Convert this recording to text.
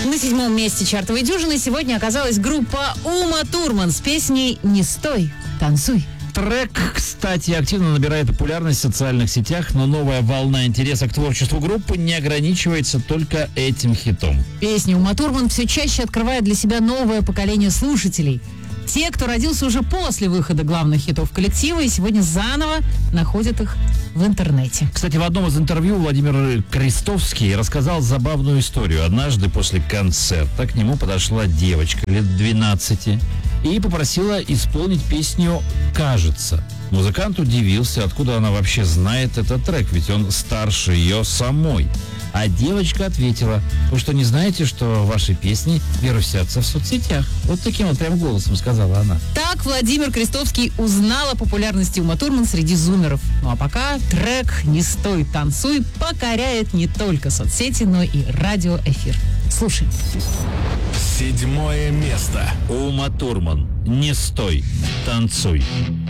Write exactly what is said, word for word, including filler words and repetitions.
На седьмом месте чартовой дюжины сегодня оказалась группа Ума Турман с песней «Не стой, танцуй». Трек, кстати, активно набирает популярность в социальных сетях, но новая волна интереса к творчеству группы не ограничивается только этим хитом. Песня Ума Турман все чаще открывает для себя новое поколение слушателей. Те, кто родился уже после выхода главных хитов коллектива и сегодня заново находят их в интернете. Кстати, в одном из интервью Владимир Крестовский рассказал забавную историю. Однажды после концерта к нему подошла девочка лет двенадцати и попросила исполнить песню «Кажется». Музыкант удивился, откуда она вообще знает этот трек, ведь он старше ее самой. А девочка ответила: вы что, не знаете, что ваши песни вирусятся в соцсетях? Вот таким вот прям голосом сказала она. Так Владимир Крестовский узнал о популярности Ума Турман среди зумеров. Ну а пока трек «Не стой, танцуй» покоряет не только соцсети, но и радиоэфир. Слушай. Седьмое место. Ума Турман. «Не стой, танцуй».